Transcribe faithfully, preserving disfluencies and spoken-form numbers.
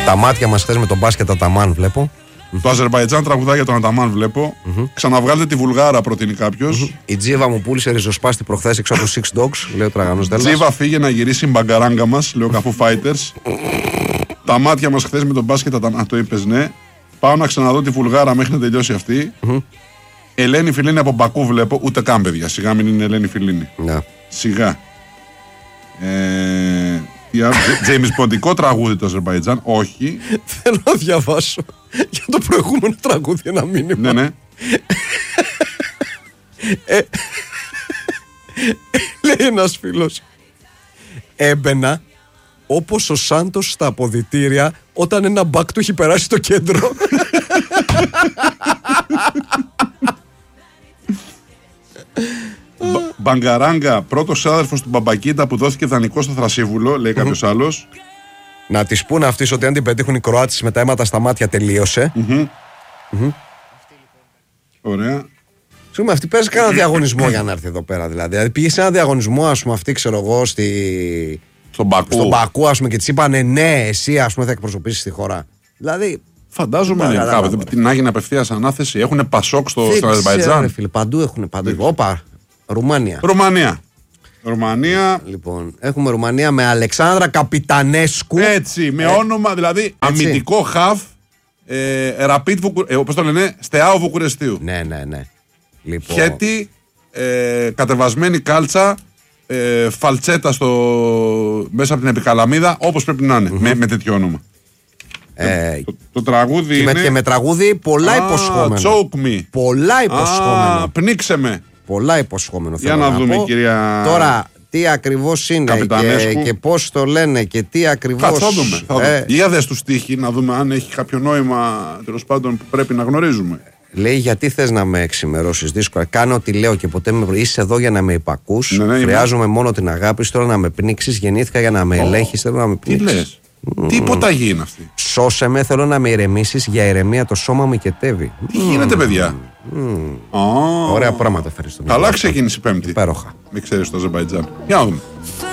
Τα μάτια μας χθες με τον μπάσκετ Αταμάν βλέπω. Το Αζερμπαϊτζάν τραγουδά για τον Αταμάν βλέπω. Mm-hmm. Ξαναβγάλετε τη Βουλγάρα, προτείνει κάποιος. Mm-hmm. Η Τζίβα μου πούλησε ριζοσπάστη προχθές έξω από το Six Dogs, λέει ο Τραγανός Δέλλας. Τζίβα φύγε να γυρίσει η μπαγκαράγκα μας, λέει ο Καφού Fighters. Τα μάτια μας χθες με τον μπάσκετ Αταμάν. Α, το είπες, ναι. Πάω να ξαναδώ τη Βουλγάρα μέχρι να τελειώσει αυτή. Mm-hmm. Ελένη Φιλίνη από Μπακού βλέπω, ούτε καν παιδιά. Σιγά μην είναι Ελένη Φιλίνη. Yeah. Σιγά. Ε, Τζέιμις τραγούδι το Αζερμπαϊτζάν, όχι. Θέλω να διαβάσω για το προηγούμενο τραγούδι ένα μήνυμα. Ναι, ναι. ε, λέει ένας φίλος, έμπαινα όπως ο Σάντος στα αποδυτήρια όταν ένα μπακ του έχει περάσει στο κέντρο. Μπαγκαράγκα, πρώτος αδερφος του Μπαμπακίτα που δόθηκε δανεικό στο Θρασίβουλο, λέει κάποιος mm-hmm. άλλος. Να τις πούνε αυτοί ότι αν την πετύχουν οι Κροάτες με τα αίματα στα μάτια τελείωσε. Mm-hmm. Mm-hmm. Ωραία. Συγγνώμη, αυτή παίζει κανένα διαγωνισμό για να έρθει εδώ πέρα δηλαδή. Δηλαδή πήγε σε ένα διαγωνισμό, ας πούμε, αυτή ξέρω εγώ, στη... στον Μπακού. Στον Μπακού, ας πούμε, και της είπανε ναι, εσύ ας πούμε θα εκπροσωπήσεις τη χώρα. Δηλαδή. Φαντάζομαι ναι, κάποτε την Άγινα απευθείας ανάθεση. Έχουν Πασόκ στο Αζερμπαϊτζάν. Παντού έχουν. Παντού. Όπα. Ρουμάνια. Ρουμανία. Ρουμανία. Λοιπόν, έχουμε Ρουμανία με Αλεξάνδρα Καπιτανέσκου. Έτσι, με ε, όνομα δηλαδή έτσι. Αμυντικό χαφ. Ε, Ραπίτ Βουκου... ε, όπως το λένε, Στεάου Βουκουρεστίου. Ναι, ναι, ναι. Λοιπόν. Χέτη, ε, κατεβασμένη κάλτσα, ε, φαλτσέτα στο... μέσα από την επικαλαμίδα, όπως πρέπει να είναι. Mm-hmm. Με, με τέτοιο όνομα. Ε, το, το τραγούδι και είναι. Με, και με τραγούδι πολλά ah, υποσχόμενο. Choke me. Πολλά υποσχόμενο. Ah, πνίξε με. Πολλά υποσχόμενο. Για να, να δούμε, πω. Κυρία. Τώρα, τι ακριβώς είναι και, και πώς το λένε και τι ακριβώς. Θα δούμε. Θα δούμε. Ε, Για δες του στίχη να δούμε αν έχει κάποιο νόημα τέλος πάντων που πρέπει να γνωρίζουμε. Λέει, γιατί θες να με εξημερώσεις δύσκολα. Κάνω ό,τι λέω και ποτέ με. Είσαι εδώ για να με υπακούς. Ναι, ναι, Χρειάζομαι μόνο την αγάπη. Τώρα να με πνίξεις. Γεννήθηκα για να με oh. ελέγχεις. Θέλω να με πνίξεις. Τι λες. Mm. Τι υποταγή είναι αυτή. Σώσε με, θέλω να με ηρεμήσεις. Για ηρεμία το σώμα μου οικετεύει. Τι mm. γίνεται, παιδιά. Mm. Oh. Ωραία πράγματα, ευχαριστώ. Καλά ξεκίνησε η Πέμπτη. Υπέροχα. Μην ξέρεις το Αζερμπαϊτζάν. Για να δούμε.